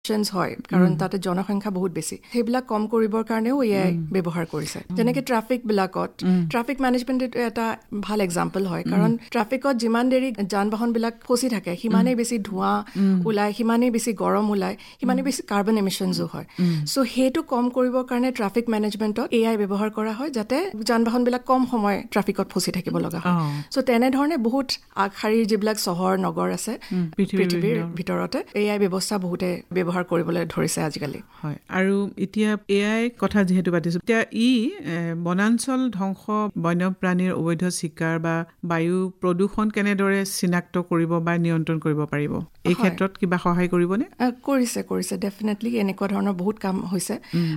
হয় কাৰণ তাতে জনসংখ্যা বহুত বেছি সেইবিলাক কম কৰিবৰ কাৰণেও এআই ব্যৱহাৰ কৰিছে যেনেকৈ ট্ৰাফিক মেনেজমেণ্ট এটা ভাল এক্সাম্পল হয় কাৰণ ট্ৰাফিকত যিমান দেৰি যান-বাহনবিলাক ফচি থাকে সিমানেই বেছি ধোঁৱা ওলায় সিমানেই বেছি গৰম ওলায় সিমানেই বেছি কাৰ্বন এমিশ্যনছো হয় চ' সেইটো কম কৰিবৰ কাৰণে ট্ৰাফিক মেনেজমেণ্টত এআই ব্যৱহাৰ কৰা হয় যাতে যান-বাহনবিলাক কম সময় ট্ৰাফিকত ফচি থাকিব লগা হয় চ' তেনেধৰণে বহুত আগশাৰীৰ যিবিলাক চহৰ নগৰ আছে পৃথিৱীৰ ভিতৰতে এআই ব্যৱস্থা বহুতে ব্যৱহাৰ কৰিবলৈ ধৰিছে আজিকালি হয় আৰু এতিয়া এআই কথা যিহেতু পাতিছো এতিয়া বনাঞ্চল ধ্বংস বন্যপ্ৰাণীৰ অবৈধ চিকাৰ বা বায়ু প্ৰদূষণ কেনেদৰে চিনাক্ত কৰিব বা নিয়ন্ত্ৰণ কৰিব পাৰিব এই ক্ষেত্ৰত কিবা সহায় কৰিবনে কৰিছে ডেফিনেটলি এনেকুৱা ধৰণৰ বহুত কাম হৈছে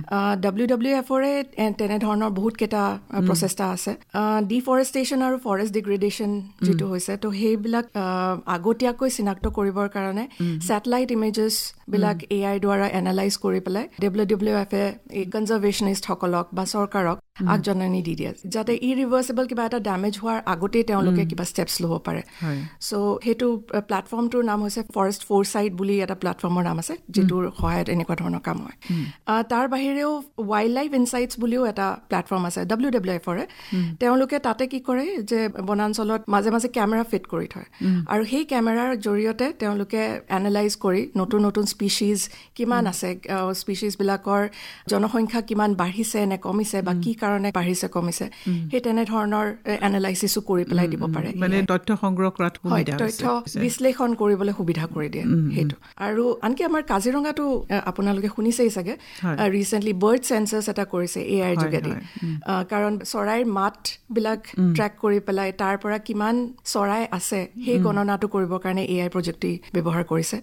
WWFৰে তেনেধৰণৰ বহুত কেইটা প্ৰচেষ্টা আছে ডিফৰেষ্টেশ্যন আৰু ফৰেষ্ট ডিগ্ৰেডেশ্যন যিটো হৈছে তো সেইবিলাক আগতীয়াকৈ চিনাক্ত কৰিবৰ কাৰণে ছেটেলাইট ইমেজেছ বিলাক এআইৰ দ্বাৰা এনালাইজ কৰি পেলাই WWFে এই কনজাৰভেশ্যনিষ্টসকলক বা চৰকাৰক আগজননী দি দিয়ে যাতে ইৰিভাৰ্চিবল কিবা এটা ডেমেজ হোৱাৰ আগতেই তেওঁলোকে কিবা ষ্টেপছ ল'ব পাৰে চ' সেইটো প্লেটফৰ্মটোৰ নাম হৈছে ফৰেষ্ট ফ'ৰচাইট বুলি এটা প্লেটফৰ্মৰ নাম আছে যিটোৰ সহায়ত এনেকুৱা ধৰণৰ কাম হয় তাৰ বাহিৰেও ৱাইল্ড লাইফ ইনচাইটছ বুলিও এটা প্লেটফৰ্ম আছে WWFৰে তেওঁলোকে তাতে কি কৰে যে বনাঞ্চলত মাজে মাজে কেমেৰা ফিট কৰি থয় আৰু সেই কেমেৰাৰ জৰিয়তে তেওঁলোকে এনালাইজ কৰি নতুন নতুন স্পিচিজ কিমান আছে স্পিচিজবিলাকৰ জনসংখ্যা কিমান বাঢ়িছে নে কমিছে বা কি কাৰণে বাঢ়িছে কমিছে সেই তেনেধৰণৰ এনালাইচিছো কৰি পেলাই দিব পাৰে মানে তথ্য সংগ্ৰহ কৰাত সুবিধা তথ্য বিশ্লেষণ কৰিবলৈ সুবিধা কৰি দিয়ে সেইটো আৰু আনকি আমাৰ কাজিৰঙাটো আপোনালোকে শুনিছেই চাগে ৰিচেণ্টলি বাৰ্ড চেন্সাছ এটা কৰিছে এআইৰ যোগেদি কাৰণ চৰাইৰ মাতবিলাক ট্ৰেক কৰি পেলাই তাৰ পৰা কিমান চৰাই আছে সেই গণনাটো কৰিবৰ কাৰণে এআই প্ৰযুক্তি ব্যৱহাৰ কৰিছে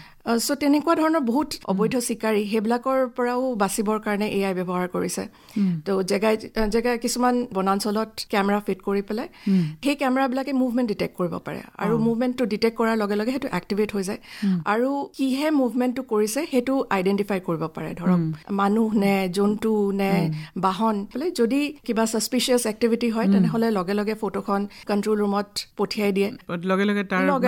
চ' তেনেকুৱা ধৰণৰ বহুত অবৈধ চিকাৰী সেইবিলাকৰ পৰাও বাচিবৰ কাৰণে এআই ব্যৱহাৰ কৰিছে তো জেগাই কিছুমান বনাঞ্চলত কেমেৰা ফিট কৰি পেলাই সেই কেমেৰাবিলাকে মুভমেণ্ট ডিটেক্ট কৰিব পাৰে আৰু মুভমেণ্টটো ডিটেক্ট কৰাৰ লগে লগে সেইটো এক্টিভেট হৈ যায় আৰু কিহে মুভমেণ্টটো কৰিছে সেইটো আইডেণ্টিফাই কৰিব পাৰে ধৰক মানুহ নে জন্তু নে বাহন বোলে যদি কিবা ছাছপিচিয়াছ এক্টিভিটি হয় তেনেহ'লে লগে লগে ফটোখন কণ্ট্ৰল ৰুমত পঠিয়াই দিয়ে লগে লগে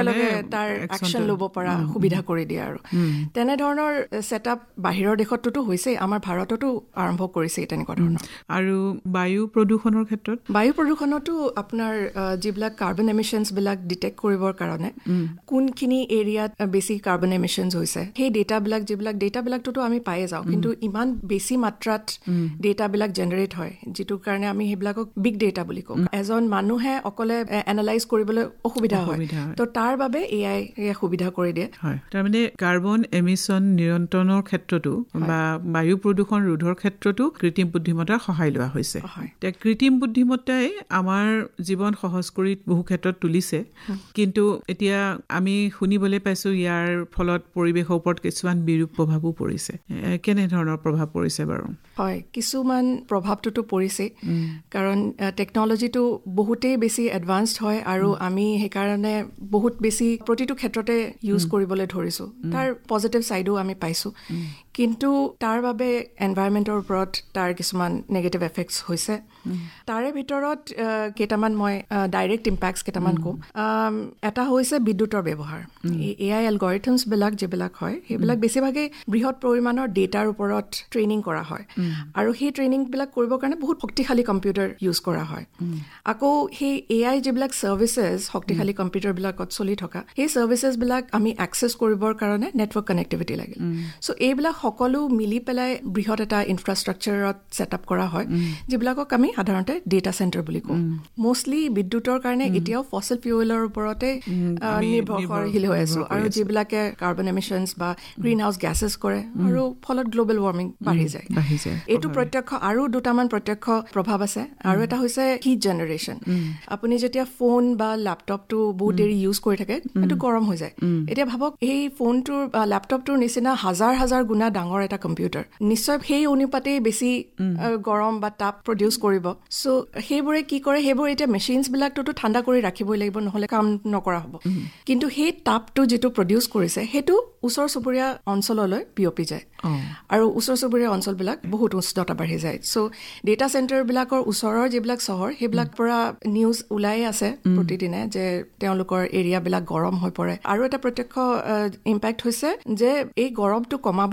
তাৰ একশ্যন ল'ব পৰা সুবিধা কৰি দিয়ে আৰু তেনেধৰণৰ ছেটআপ বাহিৰৰ দেশততো হৈছেই আমাৰ ভাৰততো আৰম্ভ কৰিছে তেনেকুৱা ধৰণৰ আৰু বায়ু প্ৰদূষণৰ ক্ষেত্ৰত বায়ু প্ৰদূষণতো আপোনাৰ যিবিলাক কাৰ্বন এমিশ্যনছবিলাক ডিটেক্ট কৰিবৰ কাৰণে কোনখিনি এৰিয়াত বেছি কাৰ্বন এমিশ্যনছ হৈছে সেই ডেটাবিলাকতো আমি পায়ে যাওঁ কিন্তু ইমান বেছি মাত্ৰাত ডেটাবিলাক জেনেৰেট হয় যিটোৰ কাৰণে আমি সেইবিলাকক বিগ ডেটা বুলি কওঁ এজন মানুহে অকলে এনালাইজ কৰিবলৈ অসুবিধা হয় তো তাৰ বাবে এআই সুবিধা কৰি দিয়ে তাৰমানে কাৰ্বন এমিশ্যন নিয়ন্ত্ৰণৰ ক্ষেত্ৰতো বা বায়ু প্ৰদূষণ ৰোধৰ ক্ষেত্ৰতো কৃত্ৰিম বুদ্ধিমত্তাৰ সহায় লোৱা হৈছে এতিয়া কৃত্ৰিম বুদ্ধিমত্তাই আমাৰ জীৱন সহজ কৰি বহু ক্ষেত্ৰত তুলিছে কিন্তু এতিয়া আমি শুনিবলৈ পাইছো ইয়াৰ ফলত পৰিৱেশৰ ওপৰত কিছুমান বিৰূপ প্ৰভাৱো পৰিছে কেনেধৰণৰ প্ৰভাৱ পৰিছে বাৰু হয় কিছুমান প্ৰভাৱটোতো পৰিছে কাৰণ টেকন'লজিটো বহুতেই বেছি এডভান্সড হয় আৰু আমি সেইকাৰণে বহুত বেছি প্ৰতিটো ক্ষেত্ৰতে ইউজ কৰিবলৈ ধৰিছোঁ তাৰ পজিটিভ ছাইডো আমি পাইছোঁ কিন্তু তাৰ বাবে এনভাইৰনমেণ্টৰ ওপৰত তাৰ কিছুমান নেগেটিভ এফেক্টছ হৈছে তাৰে ভিতৰত কেইটামান মই ডাইৰেক্ট ইম্পেক্টছ কেইটামান ক'ম এটা হৈছে বিদ্যুতৰ ব্যৱহাৰ এআই এলগৰিথমছবিলাক যিবিলাক হয় সেইবিলাক বেছিভাগেই বৃহৎ পৰিমাণৰ ডেটাৰ ওপৰত ট্ৰেইনিং কৰা হয় আৰু সেই ট্ৰেইনিংবিলাক কৰিবৰ কাৰণে বহুত শক্তিশালী কম্পিউটাৰ ইউজ কৰা হয় আকৌ সেই এআই যিবিলাক ছাৰ্ভিচেছ শক্তিশালী কম্পিউটাৰবিলাকত চলি থকা সেই ছাৰ্ভিচেছবিলাক আমি এক্সেছ কৰিবৰ কাৰণে নেটৱৰ্ক কানেক্টিভিটি লাগিল চ' এইবিলাক সকলো মিলি পেলাই বৃহৎ এটা ইনফ্ৰাষ্ট্ৰাকচাৰত ছেটআপ কৰা হয় যিবিলাকক আমি সাধাৰণতে ডেটা চেণ্টাৰ বুলি কওঁ মষ্টলি বিদ্যুতৰ কাৰণে এতিয়াও ফসিল ফিউৱেলৰ ওপৰতে নিৰ্ভৰশীল হৈ আছো আৰু যিবিলাকে কাৰ্বন এমিশ্যনছ বা গ্ৰীণ হাউচ গেছেছ কৰে আৰু ফলত গ্ল'বেল ৱাৰ্মিং বাঢ়ি যায় এইটো প্ৰত্যক্ষ আৰু দুটামান প্ৰত্যক্ষ প্ৰভাৱ আছে আৰু এটা হৈছে হিট জেনেৰেশ্যন আপুনি যেতিয়া ফোন বা লেপটপটো বহুত দেৰি ইউজ কৰি থাকে সেইটো গৰম হৈ যায় এতিয়া ভাবক এই ফোনটোৰ বা লেপটপটোৰ নিচিনা হাজাৰ হাজাৰ গুণা ডাঙৰ এটা কম্পিউটাৰ নিশ্চয় সেই অনুপাতেই বেছি গৰম বা তাপ প্ৰডিউচ কৰিব সো সেইবোৰে কি কৰে সেইবোৰ এতিয়া মেচিনছ বিলাকতো ঠাণ্ডা কৰি ৰাখিবই লাগিব নহলে কাম নকৰা হ'ব কিন্তু সেই তাপটো যেটো প্ৰডিউচ কৰিছে হেতু ওচৰ চুবুৰীয়া অঞ্চললৈ বিয়পি যায় আৰু ওচৰ চুবুৰীয়া অঞ্চলবিলাক বহুত উষ্ণতা বাঢ়ি যায় সো ডেটা চেণ্টাৰ বিলাকৰ ওচৰৰ যিবিলাক চহৰ সেইবিলাক পৰা নিউজ ওলাই আছে প্ৰতিদিনে যে তেওঁলোকৰ এৰিয়া বিলাক গৰম হৈ পৰে আৰু এটা প্ৰত্যক্ষ ইম্পেক্ট হৈছে যে এই গৰমটো কমাব